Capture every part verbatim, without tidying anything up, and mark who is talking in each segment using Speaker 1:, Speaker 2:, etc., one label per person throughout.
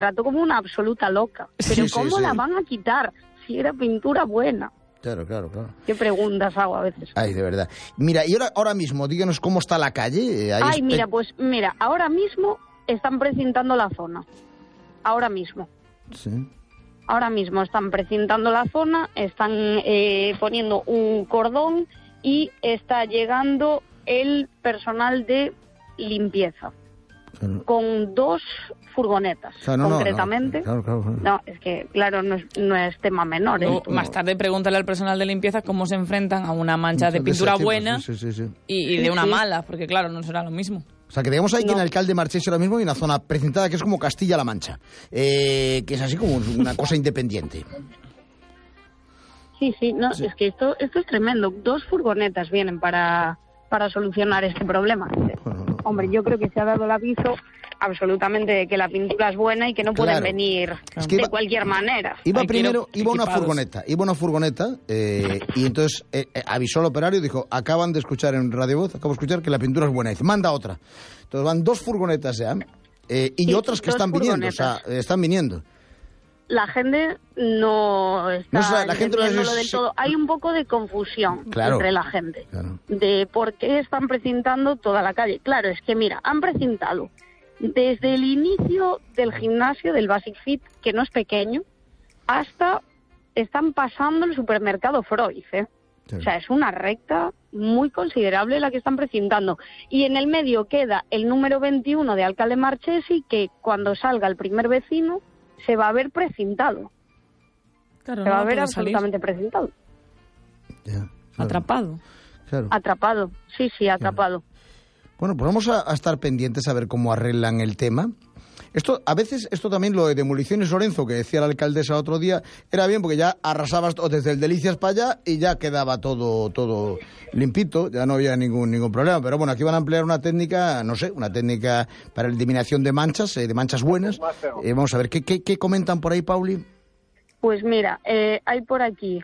Speaker 1: trató como una absoluta loca. Pero
Speaker 2: Sí, sí,
Speaker 1: ¿cómo
Speaker 2: sí.
Speaker 1: la van a quitar si era pintura buena?
Speaker 2: Claro, claro, claro.
Speaker 1: ¿Qué preguntas hago a veces?
Speaker 2: Ay, de verdad. Mira, y ahora, ahora mismo, díganos cómo está la calle. Hay
Speaker 1: Ay,
Speaker 2: espe-
Speaker 1: mira, pues mira, ahora mismo están precintando la zona. Ahora mismo.
Speaker 2: Sí.
Speaker 1: Ahora mismo están precintando la zona, están eh, poniendo un cordón y está llegando el personal de limpieza.
Speaker 2: Claro.
Speaker 1: Con dos furgonetas,
Speaker 2: O sea, no, no,
Speaker 1: concretamente.
Speaker 2: no, claro, claro, claro.
Speaker 1: No, es que, claro, no es, no es tema menor. ¿eh?
Speaker 3: Luego, más tarde pregúntale al personal de limpieza cómo se enfrentan a una mancha de
Speaker 2: Muchas
Speaker 3: pintura
Speaker 2: veces,
Speaker 3: buena
Speaker 2: sí, sí, sí.
Speaker 3: y, y de
Speaker 1: Sí,
Speaker 3: una
Speaker 1: sí.
Speaker 3: mala, porque claro, no será lo mismo.
Speaker 2: O sea, que digamos ahí que
Speaker 1: No.
Speaker 2: en el alcalde Marchesi ahora mismo hay una zona precintada que es como Castilla-La Mancha, eh, que es así como una cosa independiente.
Speaker 1: Sí, sí, no,
Speaker 2: Sí.
Speaker 1: es que esto, esto es tremendo. Dos furgonetas vienen para, para solucionar este problema.
Speaker 2: Bueno, no.
Speaker 1: Hombre, yo creo que se ha dado el aviso absolutamente de que la pintura es buena y que no pueden
Speaker 2: Claro.
Speaker 1: venir
Speaker 2: Es que
Speaker 1: de
Speaker 2: iba-
Speaker 1: cualquier manera.
Speaker 2: Iba
Speaker 3: Hay que ir
Speaker 2: primero, iba una
Speaker 3: equipados.
Speaker 2: furgoneta, iba una furgoneta eh, y entonces eh, eh, avisó al operario y dijo, acaban de escuchar en Radio Voz, acabo de escuchar que la pintura es buena. Y dice, manda otra. Entonces van dos furgonetas ya eh, y
Speaker 1: Sí,
Speaker 2: otras que
Speaker 1: dos
Speaker 2: están viniendo, o sea,
Speaker 1: furgonetas.
Speaker 2: eh, están viniendo.
Speaker 1: La gente no está
Speaker 2: No sé, la gente no es-
Speaker 1: entendiéndolo del todo. Hay un poco de confusión
Speaker 2: Claro.
Speaker 1: entre la gente
Speaker 2: Claro.
Speaker 1: de por qué están precintando toda la calle. Claro, es que mira, han precintado desde el inicio del gimnasio, del Basic Fit, que no es pequeño, hasta están pasando el supermercado Freud, ¿eh?
Speaker 2: Sí.
Speaker 1: O sea, es una recta muy considerable la que están precintando. Y en el medio queda el número veintiuno de Alcalde Marchesi, que cuando salga el primer vecino se va a ver precintado.
Speaker 3: Claro,
Speaker 1: Se va
Speaker 3: no
Speaker 1: a ver
Speaker 3: puede salir.
Speaker 1: absolutamente precintado.
Speaker 2: Ya, claro,
Speaker 3: Atrapado.
Speaker 2: claro.
Speaker 1: Atrapado. Sí, sí, atrapado.
Speaker 2: Bueno, pues vamos a, a estar pendientes a ver cómo arreglan el tema. Esto, a veces, esto también, lo de demoliciones Lorenzo, que decía la alcaldesa otro día, era bien porque ya arrasabas todo desde el Delicias para allá y ya quedaba todo, todo limpito, ya no había ningún, ningún problema. Pero bueno, aquí van a emplear una técnica, no sé, una técnica para la eliminación de manchas, eh, de manchas buenas. Eh, vamos a ver, ¿qué, qué, qué comentan por ahí, Pauli?
Speaker 1: Pues mira, eh, hay por aquí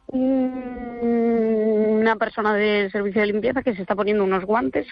Speaker 1: un- una persona del servicio de limpieza que se está poniendo unos guantes.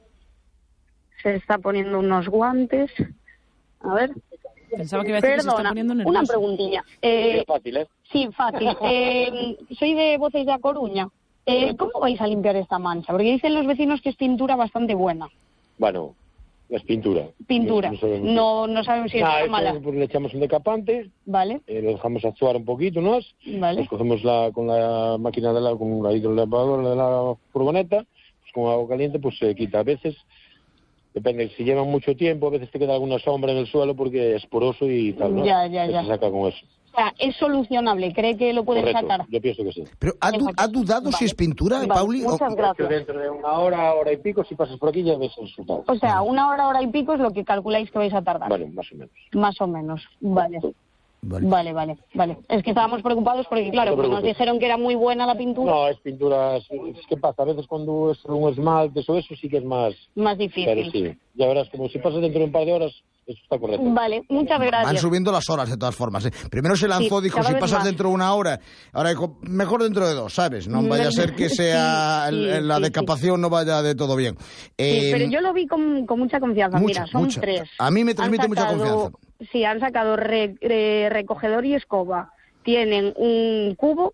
Speaker 1: Se está poniendo unos guantes. A ver.
Speaker 3: Pensaba que iba a decir que se está
Speaker 1: Perdona,
Speaker 3: poniendo
Speaker 1: una
Speaker 3: nervioso.
Speaker 1: preguntilla. Eh,
Speaker 4: fácil, ¿eh?
Speaker 1: Sí, fácil. Eh, soy de Voces de A Coruña. Eh, ¿Cómo vais a limpiar esta mancha? Porque dicen los vecinos que es pintura bastante buena.
Speaker 4: Bueno, es pintura.
Speaker 1: Pintura.
Speaker 4: No, sabemos.
Speaker 1: No, no sabemos si es
Speaker 4: Nada,
Speaker 1: buena o
Speaker 4: esto,
Speaker 1: mala.
Speaker 4: pues, le echamos un decapante,
Speaker 1: Vale,
Speaker 4: eh, lo dejamos actuar un poquito, ¿no?
Speaker 1: vale.
Speaker 4: Pues cogemos la, con la máquina de la, con la hidrolavadora de la furgoneta, pues con agua caliente, pues se quita. A veces, depende, si llevan mucho tiempo, a veces te queda alguna sombra en el suelo porque es poroso y tal, ¿no?
Speaker 1: Ya, ya,
Speaker 4: Que
Speaker 1: ya.
Speaker 4: Se saca con eso.
Speaker 1: O sea, es solucionable. ¿Cree que lo pueden
Speaker 4: Correcto,
Speaker 1: sacar?
Speaker 4: yo pienso que sí.
Speaker 2: Pero ¿ha, du- ha dudado si
Speaker 1: Vale.
Speaker 2: es pintura,
Speaker 1: Vale,
Speaker 2: Pauli? o-
Speaker 1: muchas gracias.
Speaker 4: Dentro de una hora, hora y pico, si pasas por aquí ya ves el resultado.
Speaker 1: O sea, una hora, hora y pico es lo que calculáis que vais a tardar.
Speaker 4: Bueno, más o menos.
Speaker 1: Más o menos. Vale.
Speaker 2: Vale.
Speaker 1: Vale, vale, vale. Es que estábamos preocupados porque, claro,
Speaker 4: No te
Speaker 1: pues nos
Speaker 4: preocupes.
Speaker 1: dijeron que era muy buena la pintura.
Speaker 4: No, es pintura, es, es que pasa, a veces cuando es un esmalte o eso sí que es más,
Speaker 1: Más
Speaker 4: pero
Speaker 1: difícil.
Speaker 4: sí, ya verás, como si pasas dentro de un par de horas, eso está correcto.
Speaker 1: Vale, muchas
Speaker 2: Van
Speaker 1: gracias.
Speaker 2: subiendo las horas de todas formas. ¿eh? Primero se lanzó,
Speaker 1: Sí,
Speaker 2: dijo,
Speaker 1: cada
Speaker 2: si
Speaker 1: vez
Speaker 2: pasas
Speaker 1: más.
Speaker 2: dentro de una hora, ahora dijo, mejor dentro de dos, ¿sabes? No vaya a ser que
Speaker 1: Sí,
Speaker 2: sea
Speaker 1: sí,
Speaker 2: el- la
Speaker 1: sí,
Speaker 2: decapación no vaya de todo bien.
Speaker 1: Sí,
Speaker 2: Eh,
Speaker 1: pero yo lo vi con, con mucha confianza.
Speaker 2: mucha,
Speaker 1: Mira, son
Speaker 2: mucha.
Speaker 1: tres.
Speaker 2: A mí me
Speaker 1: Han
Speaker 2: transmite mucha
Speaker 1: sacado-
Speaker 2: confianza.
Speaker 1: Sí, han sacado re- re- recogedor y escoba. Tienen un cubo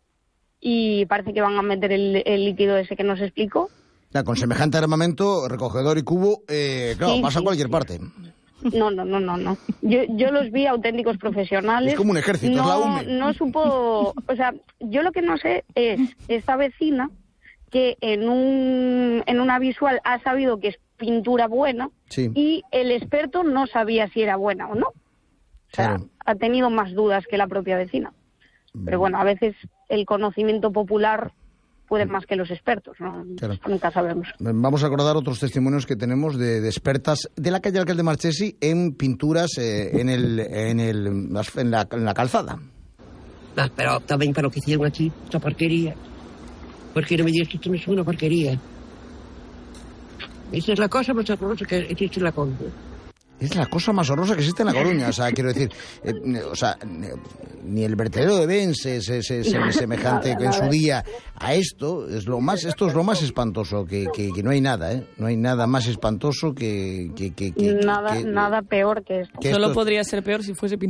Speaker 1: y parece que van a meter el, el líquido ese que nos explicó.
Speaker 2: Ya, con semejante armamento, recogedor y cubo, eh, claro,
Speaker 1: Sí,
Speaker 2: pasa a
Speaker 1: sí,
Speaker 2: cualquier
Speaker 1: sí.
Speaker 2: parte.
Speaker 1: No, no, no, no, no. Yo, yo los vi auténticos profesionales.
Speaker 2: Es como un ejército,
Speaker 1: no,
Speaker 2: es la U M E.
Speaker 1: No supo... O sea, yo lo que no sé es esta vecina que en un en una visual ha sabido que es pintura buena
Speaker 2: Sí.
Speaker 1: y el experto no sabía si era buena o no. O sea,
Speaker 2: Claro.
Speaker 1: ha tenido más dudas que la propia vecina. Pero bueno, a veces el conocimiento popular puede más que los expertos, ¿no?
Speaker 2: Claro.
Speaker 1: Nunca sabemos.
Speaker 2: Vamos a acordar otros testimonios que tenemos de, de expertas de la calle Alcalde Marchesi en pinturas eh, en, el, en, el, en, la, en la calzada.
Speaker 5: Ah, pero también para lo que hicieron aquí, esta porquería. Porque no me digas que esto no es una porquería. Esa es la cosa, más horrorosa que existe en la contra.
Speaker 2: Es la cosa más horrorosa que existe en La Coruña. O sea, quiero decir, eh, o sea, ni el vertedero de Ben se, se, se, se semejante en su día a esto. Es lo más, esto es lo más espantoso, que, que, que no hay nada, ¿eh? No hay nada más espantoso que... que, que, que
Speaker 1: nada,
Speaker 2: que,
Speaker 1: nada peor que esto.
Speaker 3: Solo
Speaker 2: esto
Speaker 3: podría ser peor si fuese